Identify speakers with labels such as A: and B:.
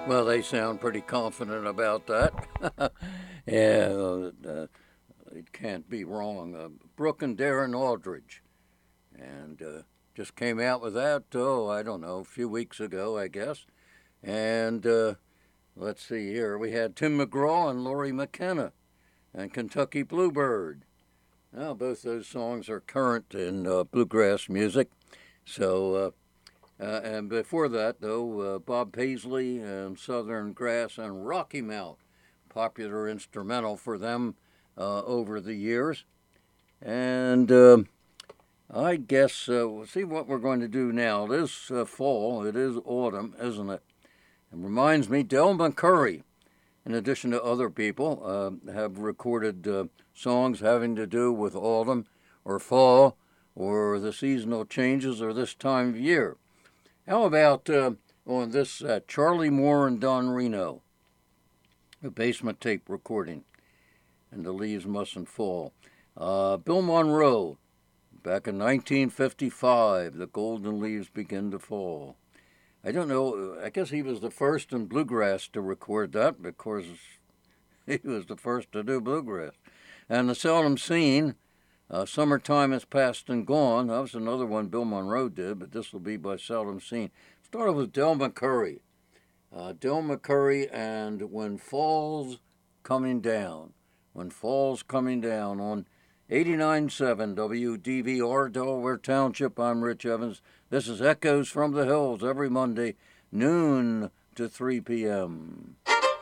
A: Well, they sound pretty confident about that. Yeah, it can't be wrong. Brooke and Darren Aldridge, and just came out with that. Oh, I don't know, a few weeks ago, I guess. And let's see here, we had Tim McGraw and Laurie McKenna and Kentucky Bluebird. Now, both those songs are current in bluegrass music. So, and before that, though, Bob Paisley and Southern Grass and Rocky Mount, popular instrumental for them over the years. And I guess we'll see what we're going to do now. It is fall, it is autumn, isn't it? It reminds me, Del McCurry, in addition to other people, have recorded songs having to do with autumn or fall or the seasonal changes or this time of year. How about on this Charlie Moore and Don Reno, a basement tape recording, and the leaves mustn't fall. Bill Monroe, back in 1955, the golden leaves begin to fall. I don't know, I guess he was the first in bluegrass to record that because he was the first to do bluegrass. And the Seldom Seen, Summertime Has Passed and Gone, that was another one Bill Monroe did, but this will be by Seldom Seen. Started with Del McCurry. Del McCurry and When Fall's Coming Down. When Fall's Coming Down on 89.7 WDVR, Delaware Township. I'm Rich Evans. This is Echoes from the Hills every Monday, noon to 3 p.m.